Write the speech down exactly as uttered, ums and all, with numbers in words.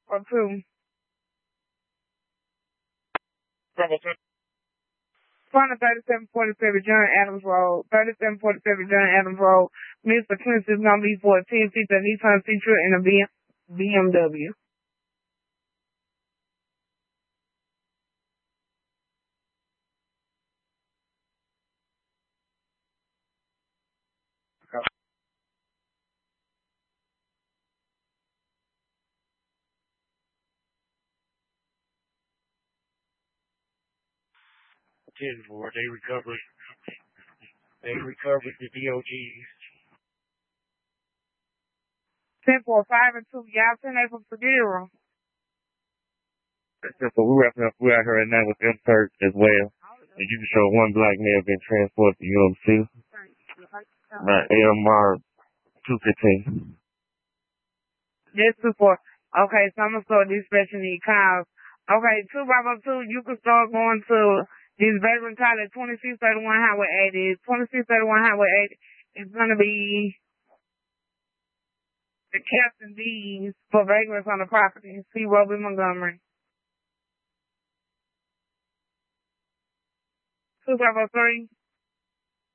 or two. thirty-seven forty-seven John Adams Road. thirty-seven forty-seven John Adams Road. Mister Clinton is going to be for a ten fifty Nissan Sentra and a B M W. ten four, they recovered. They recovered the D O Gs. ten four, five and two. Y'all send that from Figueroa. So we're wrapping up. We're out here right now with them third as well. And you can show one black male being transported to U M C. Right, A M R two fifteen. Yes, two four. Okay, so I'm going to start dispatching these cars. Okay, two five oh two, you can start going to this veteran car at twenty-six thirty-one Highway eighty. twenty-six thirty-one Highway eighty. It's going to be the Captain D's for vagrants on the property. C. Roby Montgomery. two five oh three.